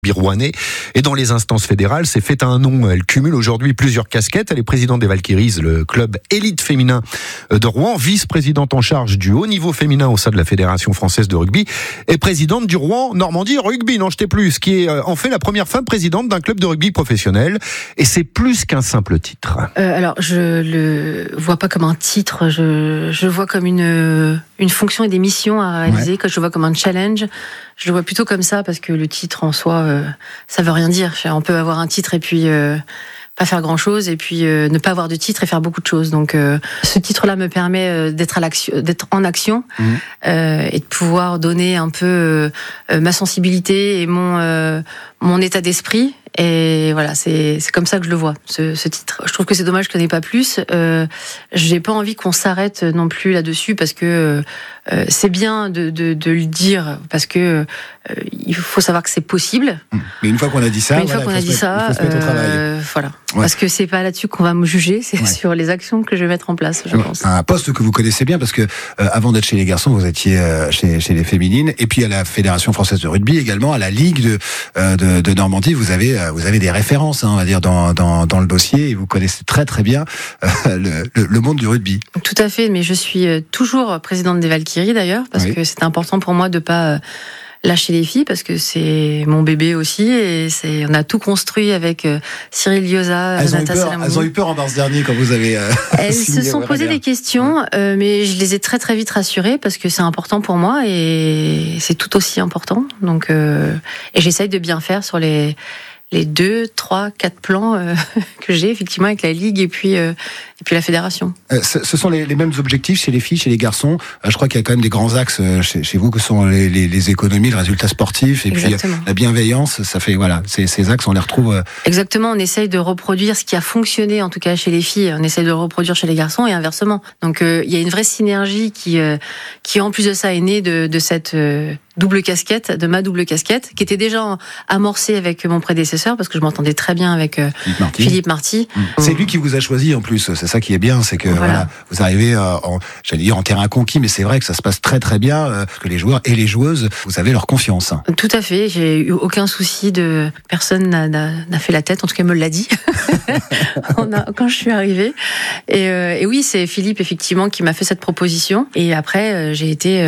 Rouennais. Et dans les instances fédérales, c'est fait un nom. Elle cumule aujourd'hui plusieurs casquettes. Elle est présidente des Valkyries, le club élite féminin de Rouen, vice-présidente en charge du haut niveau féminin au sein de la Fédération française de rugby et présidente du Rouen Normandie Rugby, n'en jetez plus, qui est en fait la première femme présidente d'un club de rugby professionnel. Et c'est plus qu'un simple titre. Alors, je le vois pas comme un titre, je le vois comme une fonction et des missions à réaliser, que je vois comme un challenge. Je le vois plutôt comme ça parce que le titre en soi, ça veut rien dire. On peut avoir un titre et puis pas faire grand chose et puis ne pas avoir de titre et faire beaucoup de choses. Donc ce titre-là me permet d'être en action et de pouvoir donner un peu ma sensibilité et mon état d'esprit. Et voilà, c'est comme ça que je le vois, ce titre. Je trouve que c'est dommage que je n'en ai pas plus. J'ai pas envie qu'on s'arrête non plus là-dessus parce que c'est bien de le dire parce que il faut savoir que c'est possible. Mais une fois qu'on a dit ça, il faut se mettre au travail. Voilà. Ouais. Parce que c'est pas là-dessus qu'on va me juger, c'est sur les actions que je vais mettre en place, je pense. Un poste que vous connaissez bien parce que avant d'être chez les garçons, vous étiez chez les féminines et puis à la Fédération française de rugby également, à la Ligue de Normandie, vous avez des références, on va dire, dans le dossier et vous connaissez très très bien le monde du rugby. Tout à fait, mais je suis toujours présidente des Valkyries d'ailleurs parce que c'est important pour moi de pas lâcher les filles parce que c'est mon bébé aussi et on a tout construit avec Cyril Liosa, Renata Salamou. Elles ont eu peur en mars dernier quand vous avez elles se sont posé des questions, mais je les ai très très vite rassurées parce que c'est important pour moi et c'est tout aussi important. Donc et j'essaye de bien faire sur les 2, 3, 4 plans que j'ai effectivement avec la Ligue et puis la Fédération. Ce sont les mêmes objectifs chez les filles, chez les garçons. Je crois qu'il y a quand même des grands axes chez vous que sont les économies, le résultat sportif et puis la bienveillance. Ça fait ces axes on les retrouve. Exactement, on essaye de reproduire ce qui a fonctionné en tout cas chez les filles. On essaye de le reproduire chez les garçons et inversement. Donc il y a une vraie synergie qui en plus de ça est née de cette double casquette, de ma double casquette, qui était déjà amorcée avec mon prédécesseur, parce que je m'entendais très bien avec Philippe Marty. C'est lui qui vous a choisi en plus, c'est ça qui est bien, c'est que vous arrivez en terrain conquis, mais c'est vrai que ça se passe très très bien, que les joueurs et les joueuses, vous avez leur confiance. Tout à fait, j'ai eu aucun souci personne n'a fait la tête, en tout cas me l'a dit, quand je suis arrivée. Et oui, c'est Philippe effectivement qui m'a fait cette proposition, et après j'ai été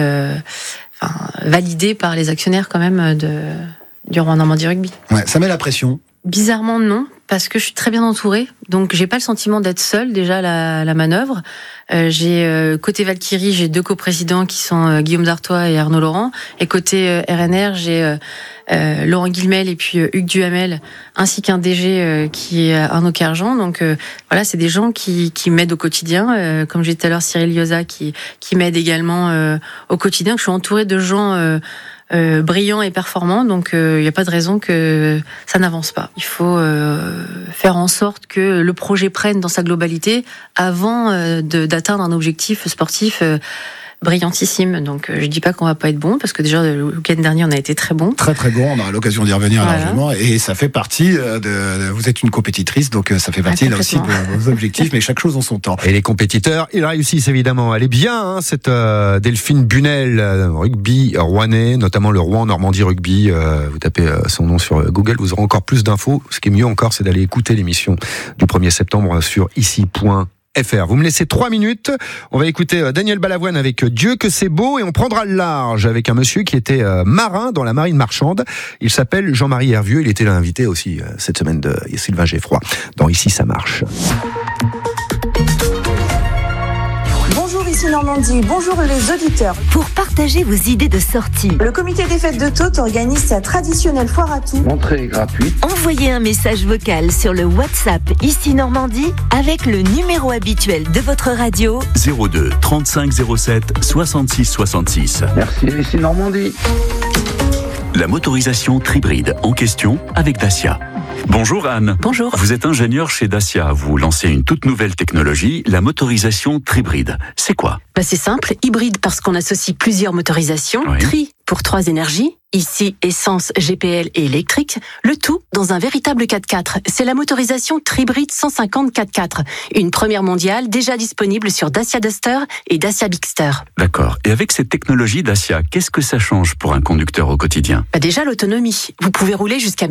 validé par les actionnaires quand même du Rouen Normandie Rugby. Ouais, ça met la pression. Bizarrement non, parce que je suis très bien entourée, donc j'ai pas le sentiment d'être seule déjà à la manœuvre. J'ai côté Valkyrie, j'ai 2 coprésidents qui sont Guillaume Dartois et Arnaud Laurent, et côté RNR, j'ai Laurent Guillemel et puis Hugues Duhamel, ainsi qu'un DG qui est Arnaud Cargent. Donc voilà, c'est des gens qui m'aident au quotidien, comme j'ai dit tout à l'heure, Cyril Liosa qui m'aide également au quotidien. Je suis entourée de gens brillants et performants, donc il n'y a pas de raison que ça n'avance pas. Il faut faire en sorte que le projet prenne dans sa globalité avant d'atteindre un objectif sportif brillantissime. Donc je dis pas qu'on va pas être bon, parce que déjà le week-end dernier on a été très bon. Très très bon, on aura l'occasion d'y revenir largement, et ça fait partie vous êtes une compétitrice, donc ça fait partie là aussi de vos objectifs, mais chaque chose en son temps. Et les compétiteurs, ils réussissent évidemment. Elle est bien, cette Delphine Bunel, rugby rouennais, notamment le Rouen Normandie Rugby. Vous tapez son nom sur Google, vous aurez encore plus d'infos. Ce qui est mieux encore, c'est d'aller écouter l'émission du 1er septembre sur ici.fr. Vous me laissez 3 minutes. On va écouter Daniel Balavoine avec Dieu que c'est beau, et on prendra le large avec un monsieur qui était marin dans la marine marchande. Il s'appelle Jean-Marie Hervieux. Il était l'invité aussi cette semaine de Sylvain Geffroy dans Ici ça marche. Ici Normandie, bonjour les auditeurs. Pour partager vos idées de sortie, le comité des fêtes de Tôtes organise sa traditionnelle foire à tout. Entrée gratuite. Envoyez un message vocal sur le WhatsApp Ici Normandie avec le numéro habituel de votre radio 02 35 07 66 66. Merci Ici Normandie. La motorisation Tribride en question avec Dacia. Bonjour Anne. Bonjour. Vous êtes ingénieur chez Dacia. Vous lancez une toute nouvelle technologie, la motorisation Tribride. C'est quoi ? C'est simple, hybride parce qu'on associe plusieurs motorisations, tri pour 3 énergies, ici essence, GPL et électrique, le tout dans un véritable 4x4. C'est la motorisation Tribride 150 4x4, une première mondiale déjà disponible sur Dacia Duster et Dacia Bigster. D'accord. Et avec cette technologie Dacia, qu'est-ce que ça change pour un conducteur au quotidien ? Déjà l'autonomie. Vous pouvez rouler jusqu'à